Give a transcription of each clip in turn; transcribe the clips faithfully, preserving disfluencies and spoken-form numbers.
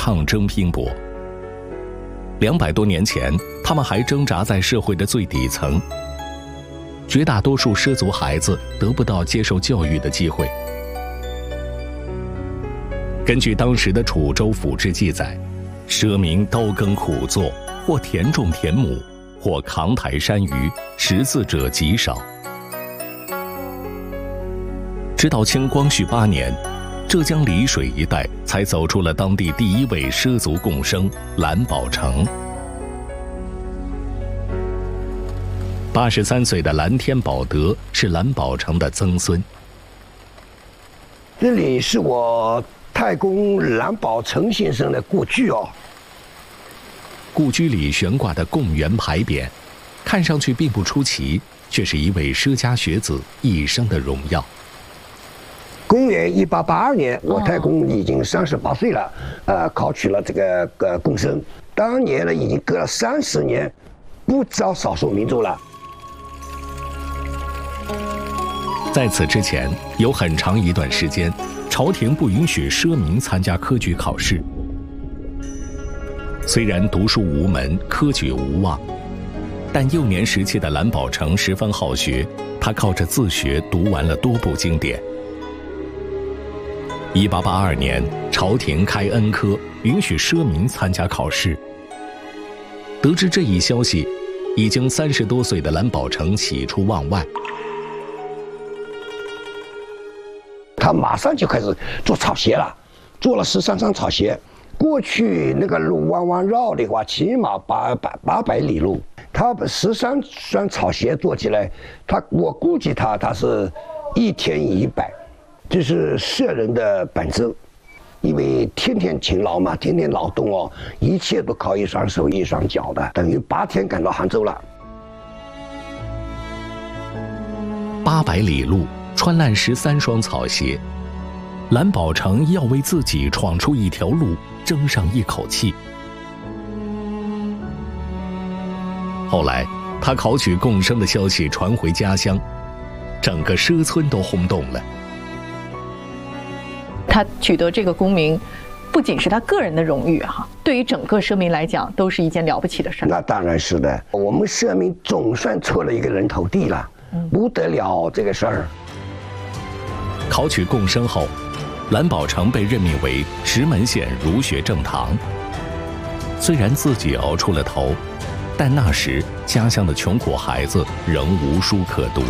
抗争拼搏。两百多年前，他们还挣扎在社会的最底层。绝大多数畲族孩子得不到接受教育的机会。根据当时的楚州府志记载，畲民刀耕苦作，或田种田亩，或扛抬山芋，识字者极少。直到清光绪八年，浙江丽水一带才走出了当地第一位畲族共生蓝宝成。八十三岁的蓝天宝德是蓝宝成的曾孙。 这里是我太公蓝宝成先生的故居哦。 故居里悬挂的贡元牌匾，看上去并不出奇，却是一位畲家学子一生的荣耀。 公元一八八二年，我太公已经三十八岁了，呃，考取了这个呃贡生。当年呢，已经隔了三十年，不招少数民族了。 在此之前，有很长一段时间，朝廷不允许畲民参加科举考试。虽然读书无门，科举无望，但幼年时期的蓝宝成十分好学，他靠着自学读完了多部经典。一八八二年，朝廷开恩科，允许畲民参加考试。得知这一消息，已经三十多岁的蓝宝成喜出望外。 他马上就开始做草鞋了，做了十三双草鞋。过去那个路弯弯绕的话，起码八百八百里路。他把十三双草鞋做起来，他我估计他他是一天一百，这是畲人的本质。因为天天勤劳嘛，天天劳动哦，一切都靠一双手一双脚的，等于八天赶到杭州了。 八百里路，穿烂十三双草鞋，蓝宝成要为自己闯出一条路争上一口气。后来，他考取贡生的消息传回家乡，整个畲村都轰动了。 他取得这个功名，不仅是他个人的荣誉哈，对于整个畲民来讲，都是一件了不起的事。 那当然是的，我们畲民总算出了一个人头地了，嗯、不得了这个事儿。 考取贡生后，蓝宝成被任命为石门县儒学正堂。虽然自己熬出了头，但那时家乡的穷苦孩子仍无书可读。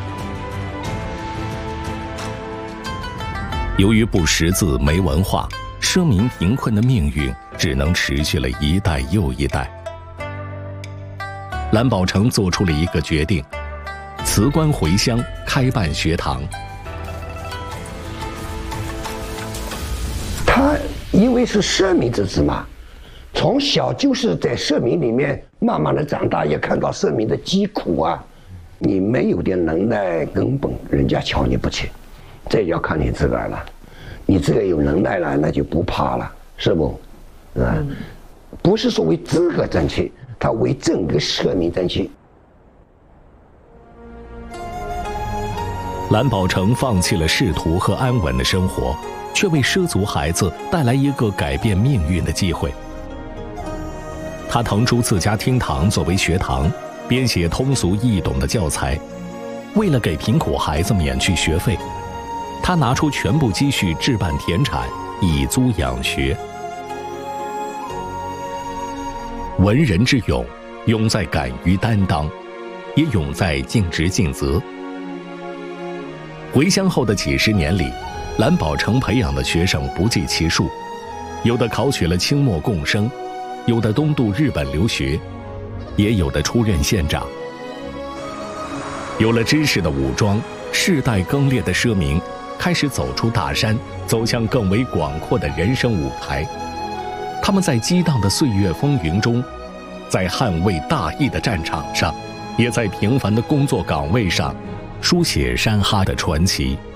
由于不识字、没文化，畲民贫困的命运只能持续了一代又一代。蓝宝成做出了一个决定，辞官回乡，开办学堂。 他因为是畲民之子嘛，从小就是在畲民里面慢慢的长大，也看到畲民的疾苦啊。你没有点能耐，根本人家瞧你不起。这要看你自个儿了，你自个儿有能耐了，那就不怕了，是不？啊，嗯、不是说为自个争气，他为整个畲民争气。 蓝宝成放弃了仕途和安稳的生活，却为畲族孩子带来一个改变命运的机会。他腾出自家厅堂作为学堂，编写通俗易懂的教材。为了给贫苦孩子免去学费，他拿出全部积蓄置办田产，以租养学。文人之勇，勇在敢于担当，也勇在尽职尽责。回乡后的几十年里，蓝宝成培养的学生不计其数，有的考取了清末贡生，有的东渡日本留学，也有的出任县长。有了知识的武装，世代更迭的畲民开始走出大山，走向更为广阔的人生舞台。他们在激荡的岁月风云中，在捍卫大义的战场上，也在平凡的工作岗位上，书写山哈的传奇。